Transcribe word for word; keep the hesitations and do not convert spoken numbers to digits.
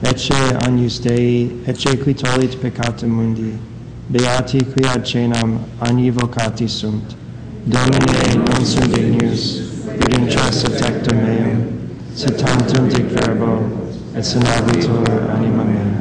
ecce agnus Dei, ecce qui tollit peccata mundi, beati qui ad cenam agni vocati sunt. Domine non sum dignus, id intrus tectum meum, sed tantum dic verbo, et senavitur anima mea.